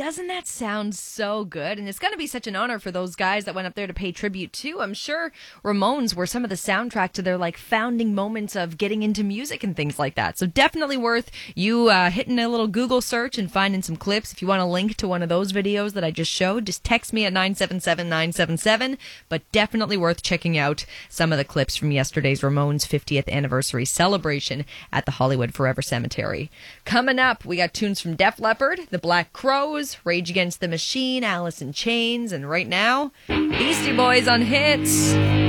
Doesn't that sound so good? And it's going to be such an honor for those guys that went up there to pay tribute too. I'm sure Ramones were some of the soundtrack to their like founding moments of getting into music and things like that. So definitely worth you hitting a little Google search and finding some clips. If you want a link to one of those videos that I just showed, just text me at 977-977. But definitely worth checking out some of the clips from yesterday's Ramones 50th anniversary celebration at the Hollywood Forever Cemetery. Coming up, we got tunes from Def Leppard, the Black Crowes, Rage Against the Machine, Alice in Chains, and right now, Beastie Boys on Hits.